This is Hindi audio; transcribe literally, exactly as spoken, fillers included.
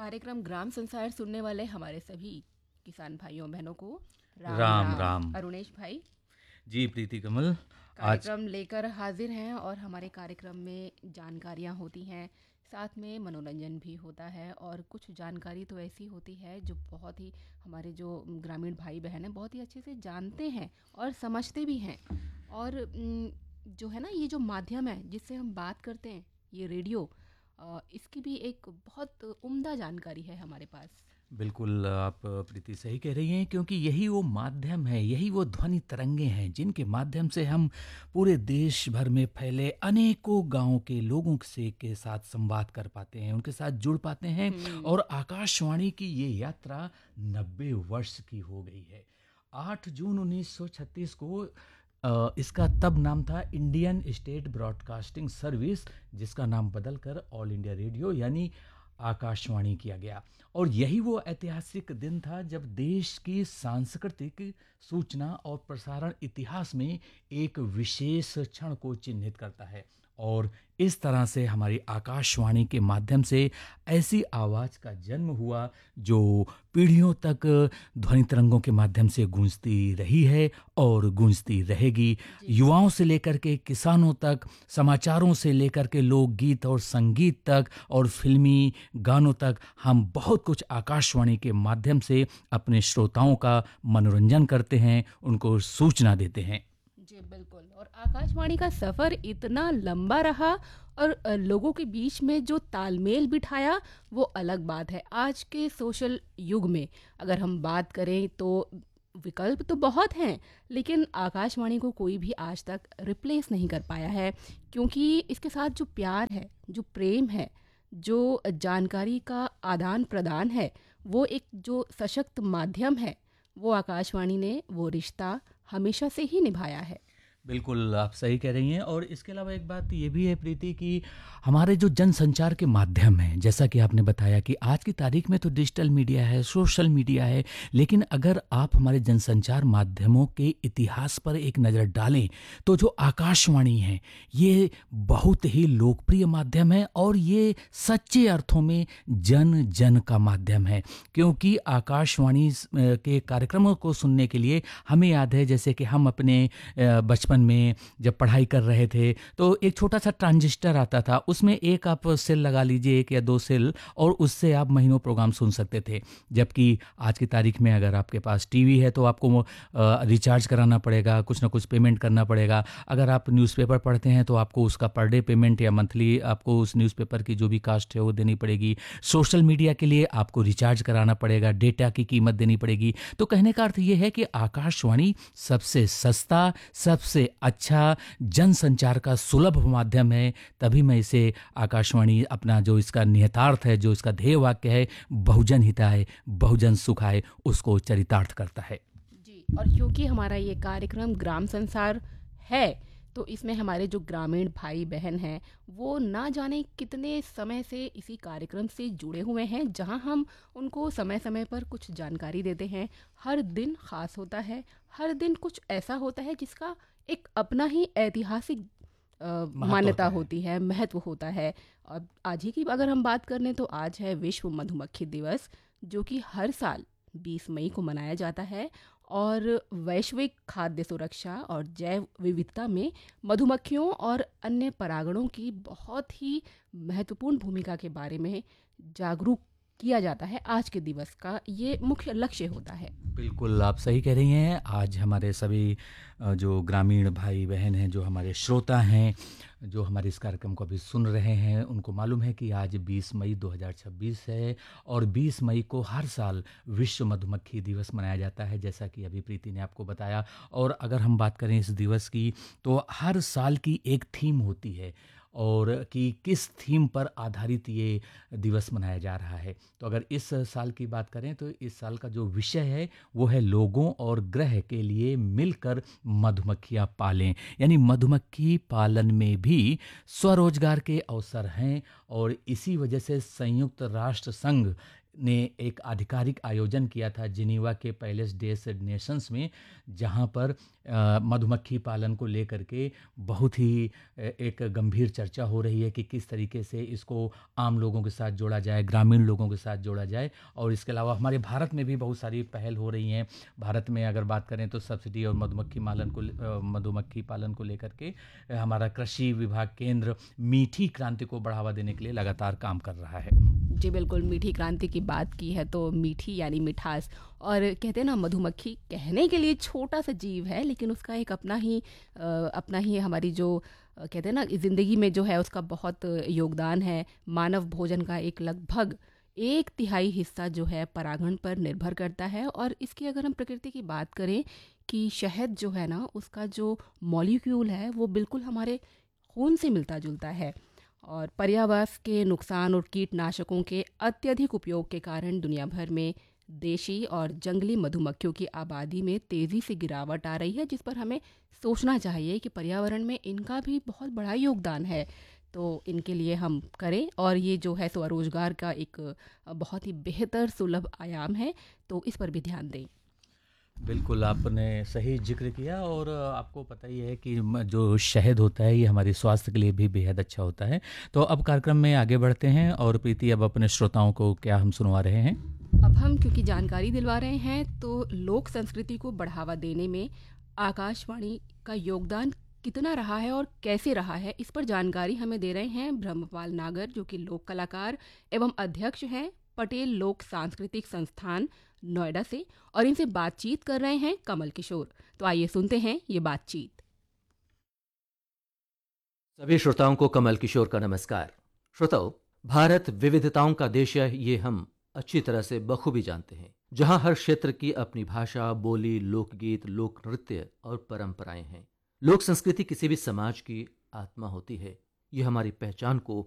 कार्यक्रम ग्राम संसार सुनने वाले हमारे सभी किसान भाइयों बहनों को राम राम राम। राम। अरुणेश भाई जी प्रीति कमल। आज कार्यक्रम लेकर हाजिर हैं और हमारे कार्यक्रम में जानकारियाँ होती हैं, साथ में मनोरंजन भी होता है और कुछ जानकारी तो ऐसी होती है जो बहुत ही हमारे जो ग्रामीण भाई बहन हैं बहुत ही अच्छे से जानते हैं और समझते भी हैं। और उम, जो है ना ये जो माध्यम है जिससे हम बात करते हैं, ये रेडियो, अ, इसकी भी एक बहुत उम्दा जानकारी है हमारे पास। बिल्कुल आप प्रीति सही कह रही हैं, क्योंकि यही वो माध्यम है, यही वो ध्वनि तरंगे हैं जिनके माध्यम से हम पूरे देश भर में फैले अनेकों गांवों के लोगों से के साथ संवाद कर पाते हैं, उनके साथ जुड़ पाते हैं। हुँ। और आकाशवाणी की ये यात्रा नब्बे वर्ष की हो गई है। आठ जून उन्नीस सौ छत्तीस को अ, इसका तब नाम था इंडियन स्टेट ब्रॉडकास्टिंग सर्विस, जिसका नाम बदलकर ऑल इंडिया रेडियो यानी आकाशवाणी किया गया। और यही वो ऐतिहासिक दिन था जब देश की सांस्कृतिक सूचना और प्रसारण इतिहास में एक विशेष क्षण को चिन्हित करता है। और इस तरह से हमारी आकाशवाणी के माध्यम से ऐसी आवाज़ का जन्म हुआ जो पीढ़ियों तक ध्वनि तरंगों के माध्यम से गूंजती रही है और गूंजती रहेगी। जी। युवाओं से लेकर के किसानों तक, समाचारों से लेकर के लोकगीत और संगीत तक और फिल्मी गानों तक, हम बहुत कुछ आकाशवाणी के माध्यम से अपने श्रोताओं का मनोरंजन करते हैं, उनको सूचना देते हैं। जी बिल्कुल। और आकाशवाणी का सफ़र इतना लंबा रहा और अ, लोगों के बीच में जो तालमेल बिठाया वो अलग बात है। आज के सोशल युग में अगर हम बात करें तो विकल्प तो बहुत हैं, लेकिन आकाशवाणी को कोई भी आज तक रिप्लेस नहीं कर पाया है, क्योंकि इसके साथ जो प्यार है, जो प्रेम है, जो जानकारी का आदान प्रदान है, वो एक जो सशक्त माध्यम है, वो आकाशवाणी ने वो रिश्ता हमेशा से ही निभाया है। बिल्कुल आप सही कह रही हैं। और इसके अलावा एक बात ये भी है प्रीति कि हमारे जो जनसंचार के माध्यम हैं, जैसा कि आपने बताया कि आज की तारीख में तो डिजिटल मीडिया है, सोशल मीडिया है, लेकिन अगर आप हमारे जनसंचार माध्यमों के इतिहास पर एक नज़र डालें तो जो आकाशवाणी है ये बहुत ही लोकप्रिय माध्यम है और ये सच्चे अर्थों में जन जन का माध्यम है। क्योंकि आकाशवाणी के कार्यक्रमों को सुनने के लिए हमें याद है, जैसे कि हम अपने बचपन में जब पढ़ाई कर रहे थे तो एक छोटा सा ट्रांजिस्टर आता था, उसमें एक आप सेल लगा लीजिए, एक या दो सेल, और उससे आप महीनों प्रोग्राम सुन सकते थे। जबकि आज की तारीख में अगर आपके पास टीवी है तो आपको रिचार्ज कराना पड़ेगा, कुछ ना कुछ पेमेंट करना पड़ेगा। अगर आप न्यूज़पेपर पढ़ते हैं तो आपको उसका पर डे पेमेंट या मंथली आपको उस न्यूज़पेपर की जो भी कास्ट है वो देनी पड़ेगी। सोशल मीडिया के लिए आपको रिचार्ज कराना पड़ेगा, डेटा की कीमत देनी पड़ेगी। तो कहने का अर्थ ये है कि आकाशवाणी सबसे सस्ता, सबसे अच्छा जनसंचार का सुलभ माध्यम है। तभी मैं इसे आकाशवाणी अपना जो इसका निहितार्थ है, जो इसका ध्येय वाक्य है, बहुजन हिताय बहुजन सुखाय, उसको चरितार्थ करता है। जी। और क्योंकि हमारा ये कार्यक्रम ग्राम संसार है, तो इसमें हमारे जो ग्रामीण भाई बहन हैं वो ना जाने कितने समय से इसी कार्यक्रम से जुड़े हुए हैं, जहां हम उनको समय समय पर कुछ जानकारी देते हैं। हर दिन ख़ास होता है, हर दिन कुछ ऐसा होता है जिसका एक अपना ही ऐतिहासिक अ, महत्व मान्यता होता है। होती है, महत्व होता है। अब आज ही की अगर हम बात कर लें तो आज है विश्व मधुमक्खी दिवस, जो कि हर साल बीस मई को मनाया जाता है। और वैश्विक खाद्य सुरक्षा और जैव विविधता में मधुमक्खियों और अन्य परागणों की बहुत ही महत्वपूर्ण भूमिका के बारे में जागरूक किया जाता है। आज के दिवस का ये मुख्य लक्ष्य होता है। बिल्कुल आप सही कह रही हैं। आज हमारे सभी अ, जो ग्रामीण भाई बहन हैं, जो हमारे श्रोता हैं, जो हमारे इस कार्यक्रम को अभी सुन रहे हैं, उनको मालूम है कि आज बीस मई दो हज़ार छब्बीस है और बीस मई को हर साल विश्व मधुमक्खी दिवस मनाया जाता है, जैसा कि अभी प्रीति ने आपको बताया। और अगर हम बात करें इस दिवस की तो हर साल की एक थीम होती है और कि किस थीम पर आधारित ये दिवस मनाया जा रहा है। तो अगर इस साल की बात करें तो इस साल का जो विषय है वो है लोगों और ग्रह के लिए मिलकर मधुमक्खियां पालें, यानी मधुमक्खी पालन में भी स्वरोजगार के अवसर हैं। और इसी वजह से संयुक्त राष्ट्र संघ ने एक आधिकारिक आयोजन किया था जिनीवा के पैलेस डेस नेशंस में, जहां पर अ, मधुमक्खी पालन को लेकर के बहुत ही अ, एक गंभीर चर्चा हो रही है कि किस तरीके से इसको आम लोगों के साथ जोड़ा जाए, ग्रामीण लोगों के साथ जोड़ा जाए। और इसके अलावा हमारे भारत में भी बहुत सारी पहल हो रही हैं। भारत में अगर बात करें तो सब्सिडी और मधुमक्खी पालन को अ, मधुमक्खी पालन को लेकर के अ, हमारा कृषि विभाग केंद्र मीठी क्रांति को बढ़ावा देने के लिए लगातार काम कर रहा है। जी बिल्कुल, मीठी क्रांति की बात की है तो मीठी यानी मिठास। और कहते हैं ना, मधुमक्खी कहने के लिए छोटा सा जीव है, लेकिन उसका एक अपना ही अ, अपना ही हमारी जो अ, कहते हैं ना ज़िंदगी में जो है उसका बहुत योगदान है। मानव भोजन का एक लगभग एक तिहाई हिस्सा जो है परागण पर निर्भर करता है। और इसकी अगर हम प्रकृति की बात करें कि शहद जो है ना, उसका जो मॉलिक्यूल है वो बिल्कुल हमारे खून से मिलता जुलता है। और पर्यावरण के नुकसान और कीटनाशकों के अत्यधिक उपयोग के कारण दुनिया भर में देशी और जंगली मधुमक्खियों की आबादी में तेज़ी से गिरावट आ रही है, जिस पर हमें सोचना चाहिए कि पर्यावरण में इनका भी बहुत बड़ा योगदान है। तो इनके लिए हम करें, और ये जो है स्वरोजगार का एक अ, बहुत ही बेहतर सुलभ आयाम है, तो इस पर भी ध्यान दें। बिल्कुल, आपने सही ज़िक्र किया। और आपको पता ही है कि म जो शहद होता है ये हमारे स्वास्थ्य के लिए भी बेहद अच्छा होता है। तो अब कार्यक्रम में आगे बढ़ते हैं और प्रीति, अब अपने श्रोताओं को क्या हम सुनवा रहे हैं? अब हम क्योंकि जानकारी दिलवा रहे हैं, तो लोक संस्कृति को बढ़ावा देने में आकाशवाणी का योगदान कितना रहा है और कैसे रहा है, इस पर जानकारी हमें दे रहे हैं ब्रह्मपाल नागर, जो कि लोक कलाकार एवं अध्यक्ष हैं पटेल लोक सांस्कृतिक संस्थान नोएडा से। और इनसे बातचीत कर रहे हैं कमल किशोर। तो आइए सुनते हैं ये बातचीत। सभी श्रोताओं को कमल किशोर का नमस्कार। श्रोताओ, भारत विविधताओं का देश है, ये हम अच्छी तरह से बखूबी जानते हैं, जहां हर क्षेत्र की अपनी भाषा, बोली, लोकगीत, लोक नृत्य और परंपराएं हैं। लोक संस्कृति किसी भी समाज की आत्मा होती है। ये हमारी पहचान को